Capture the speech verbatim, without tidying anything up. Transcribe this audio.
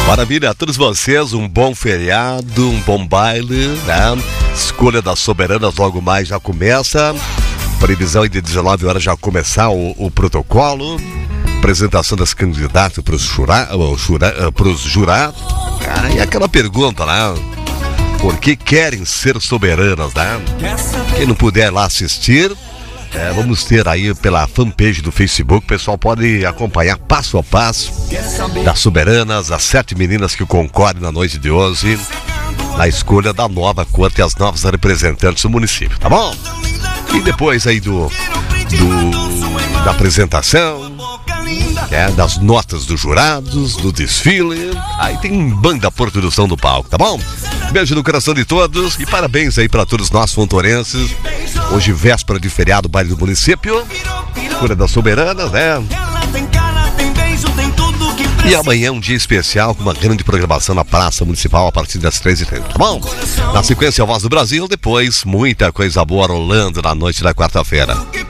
Maravilha, a todos vocês, um bom feriado, um bom baile, né? Escolha das soberanas logo mais já começa. Previsão de dezenove horas já começar o, o protocolo. Apresentação das candidatas para os jura, jura, jurados. Ah, e aquela pergunta, né? Por que querem ser soberanas, né? Quem não puder lá assistir, é, vamos ter aí pela fanpage do Facebook. O pessoal pode acompanhar passo a passo das soberanas, as sete meninas que concorrem na noite de hoje na escolha da nova corte e as novas representantes do município, tá bom? E depois aí do, do da apresentação, é, das notas dos jurados, do desfile, aí tem banda Porto do Som do palco, tá bom? Beijo no coração de todos e parabéns aí para todos nós fontorenses. Hoje véspera de feriado, baile do município, escolha das soberanas, né? E amanhã um dia especial com uma grande programação na Praça Municipal a partir das treze e trinta, tá bom? Na sequência, a Voz do Brasil, depois muita coisa boa rolando na noite da quarta-feira.